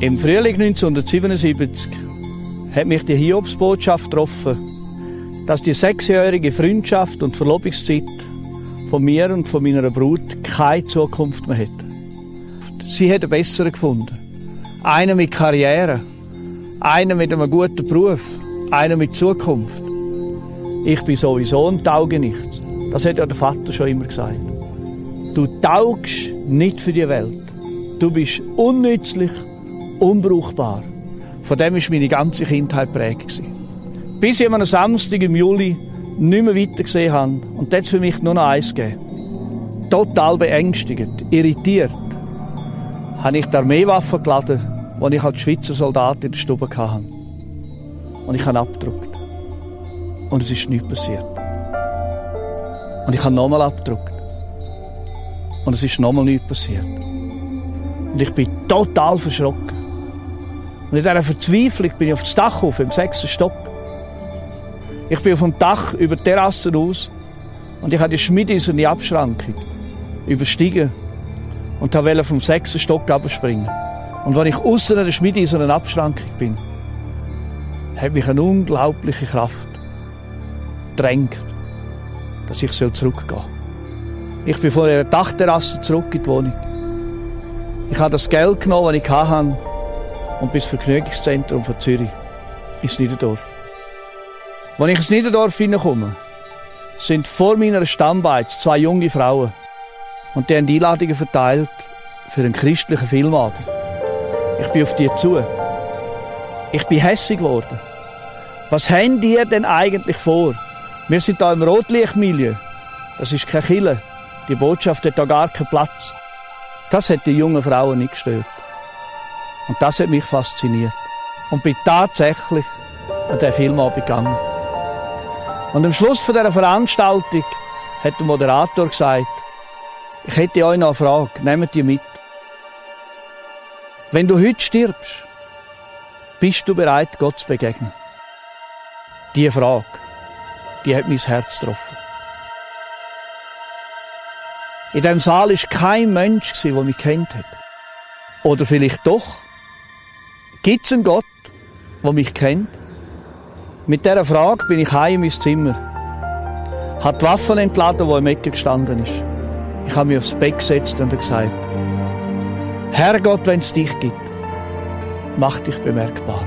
Im Frühling 1977 hat mich die Hiobsbotschaft getroffen, dass die 6-jährige Freundschaft und Verlobungszeit von mir und von meiner Brut keine Zukunft mehr hätte. Sie hätte einen besseren gefunden. Einen mit Karriere, einen mit einem guten Beruf, einen mit Zukunft. Ich bin sowieso ein Taugenichts. Das hat ja der Vater schon immer gesagt. Du taugst nicht für die Welt. Du bist unnützlich, unbrauchbar. Von dem war meine ganze Kindheit geprägt. Bis ich am Samstag im Juli nicht mehr weiter gesehen habe. Und das für mich nur noch eins gegeben. Total beängstigend, irritiert, habe ich die Armeewaffe geladen, die ich als Schweizer Soldat in der Stube hatte. Und ich habe abgedruckt. Und es ist nichts passiert. Und ich habe nochmal abgedruckt. Und es ist nochmal nichts passiert. Und ich bin total verschrocken. Und in dieser Verzweiflung bin ich auf das Dach auf, im 6. Stock. Ich bin auf dem Dach über die Terrasse raus und ich habe die schmiedeiserne Abschrankung überstiegen und wollte vom 6. Stock abspringen. Und als ich aussen in der schmiedeiserne Abschrankung bin, hat mich eine unglaubliche Kraft gedrängt, dass ich zurückgehen soll. Ich bin von der Dachterrasse zurück in die Wohnung. Ich habe das Geld genommen, das ich hatte, und bis Vergnügungszentrum von Zürich, ins Niederdorf. Als ich ins Niederdorf hineinkomme, sind vor meiner Stammbeiz 2 junge Frauen. Und die haben Einladungen verteilt für einen christlichen Filmabend. Ich bin auf die zu. Ich bin hässig geworden. Was haben die denn eigentlich vor? Wir sind hier im Rotlichtmilieu. Das ist keine Kirche. Die Botschaft hat da gar keinen Platz. Das hat die jungen Frauen nicht gestört. Und das hat mich fasziniert. Und bin tatsächlich an diesen Filmabend gegangen. Und am Schluss von dieser Veranstaltung hat der Moderator gesagt, ich hätte euch noch eine Frage, nehmt die mit. Wenn du heute stirbst, bist du bereit, Gott zu begegnen? Diese Frage, die hat mein Herz getroffen. In diesem Saal war kein Mensch, der mich kennt hat. Oder vielleicht doch? Gibt es einen Gott, der mich kennt? Mit dieser Frage bin ich heim in mein Zimmer. Habe die Waffen entladen, die im Ecke gestanden ist. Ich habe mich aufs Bett gesetzt und gesagt, Herrgott, wenn es dich gibt, mach dich bemerkbar.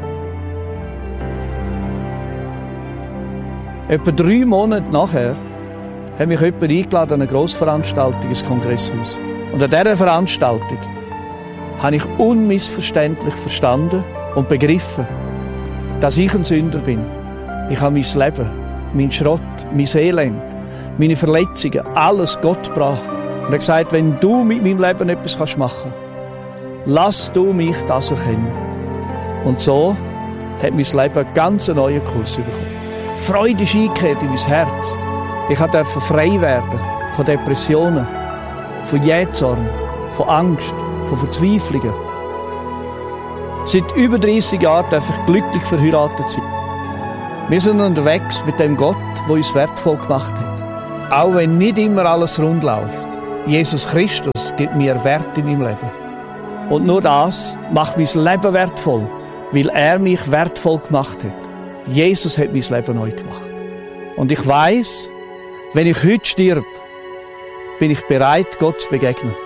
Etwa 3 Monate nachher hat mich jemand eingeladen an eine Grossveranstaltung ins Kongresshaus. Und an dieser Veranstaltung habe ich unmissverständlich verstanden und begriffen, dass ich ein Sünder bin. Ich habe mein Leben, mein Schrott, mein Elend, meine Verletzungen, alles Gott gebracht. Und er hat gesagt, wenn du mit meinem Leben etwas machen kannst, lass du mich das erkennen. Und so hat mein Leben einen ganz neuen Kurs bekommen. Freude ist eingekehrt in mein Herz. Ich durfte frei werden von Depressionen, von Jähzorn, von Angst, von Verzweiflungen. Seit über 30 Jahren darf ich glücklich verheiratet sein. Wir sind unterwegs mit dem Gott, der uns wertvoll gemacht hat. Auch wenn nicht immer alles rund läuft. Jesus Christus gibt mir Wert in meinem Leben. Und nur das macht mein Leben wertvoll, weil er mich wertvoll gemacht hat. Jesus hat mein Leben neu gemacht. Und ich weiss, wenn ich heute stirb, bin ich bereit, Gott zu begegnen.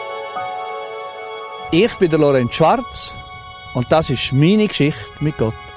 Ich bin der Lorenz Schwarz und das ist meine Geschichte mit Gott.